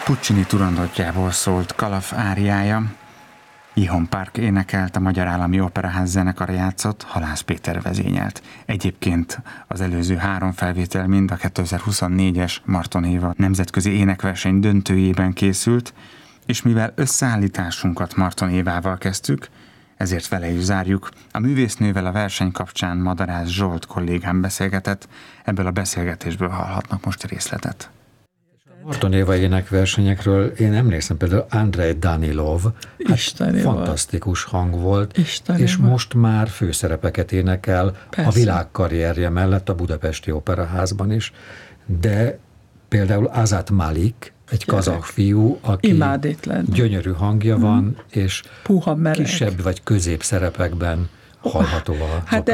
Puccini Turandotjából szólt Kalaf áriája. Ihon Park énekelt, a Magyar Állami Operaház zenekara játszott, Halász Péter vezényelt. Egyébként az előző 3 felvétel mind a 2024-es Marton Éva nemzetközi énekverseny döntőjében készült, és mivel összeállításunkat Marton Évával kezdtük, ezért vele is zárjuk. A művésznővel a verseny kapcsán Madarász Zsolt kollégám beszélgetett, ebből a beszélgetésből hallhatnak most részletet. Marton Éva énekversenyekről én emlékszem, például Andrei Danilov, fantasztikus hang volt, és most már főszerepeket énekel. Persze. A világkarrierje mellett a Budapesti Operaházban is, de például Azat Malik, egy kazakh fiú, aki gyönyörű hangja van, és kisebb vagy közép szerepekben hallható a Hát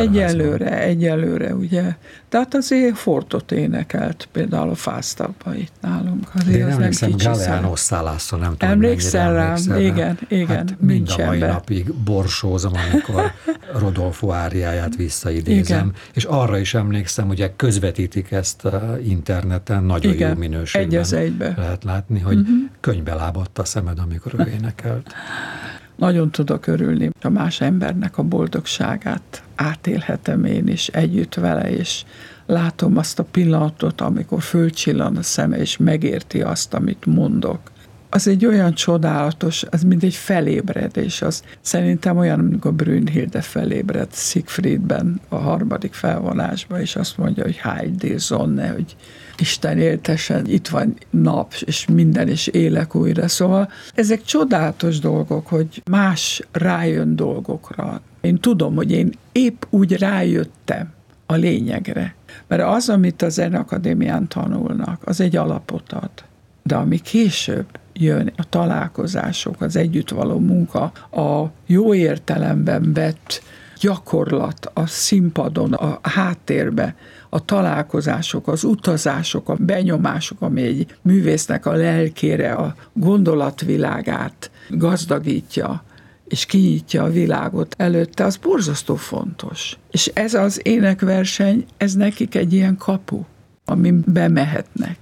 egyelőre, ugye. Tehát azért Fortot énekelt, például a Fásztabban itt nálunk. Azért én emlékszem Galeano Szálászon, nem tudom, emlékszel rám, igen, hát mind a mai napig borsózom, amikor Rodolfo áriáját visszaidézem, igen. És arra is emlékszem, ugye közvetítik ezt interneten, nagyon jó minőségben lehet látni, hogy könyvbe lábadt a szemed, amikor ő énekelt. Nagyon tudok örülni, a más embernek a boldogságát átélhetem én is együtt vele, és látom azt a pillanatot, amikor fölcsillan a szeme, és megérti azt, amit mondok. Az egy olyan csodálatos, az mint egy felébredés, az szerintem olyan, amikor Brünnhilde felébred Siegfriedben, a 3. felvonásban, és azt mondja, hogy Heil die Sonne, hogy Isten éltesen, itt van nap, és minden, és élek újra. Szóval ezek csodálatos dolgok, hogy más rájön dolgokra. Én tudom, hogy én épp úgy rájöttem a lényegre. Mert az, amit a Zeneakadémián tanulnak, az egy alapot ad. De ami később jön, a találkozások, az együtt való munka, a jó értelemben vett gyakorlat a színpadon, a háttérbe, a találkozások, az utazások, a benyomások, ami egy művésznek a lelkére, a gondolatvilágát gazdagítja, és kinyitja a világot előtte, az borzasztó fontos. És ez az énekverseny, ez nekik egy ilyen kapu, amin bemehetnek.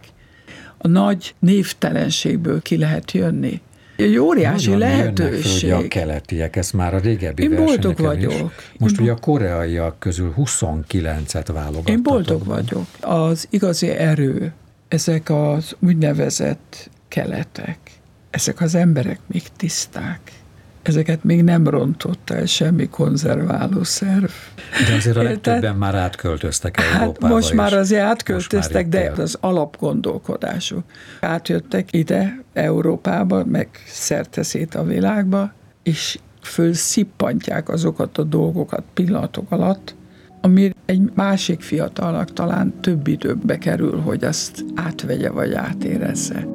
A nagy névtelenségből ki lehet jönni. Egy óriási lehetőség. Jönnek föl, a keletiek, ezt már a régebbi versenyeken vagyok. Most ugye a koreaiak közül 29-et válogattatok. Én boldog vagyok. Az igazi erő, ezek az úgynevezett keletek, ezek az emberek még tiszták. Ezeket még nem rontotta el semmi konzerválószerv. De azért a legtöbben már átköltöztek Európába. Hát most már azért átköltöztek, de az alapgondolkodásuk. Átjöttek ide Európába, meg szerte-szét a világba, és fölszippantják azokat a dolgokat pillanatok alatt, ami egy másik fiatalnak talán több időbe kerül, hogy azt átvegye vagy átérezze.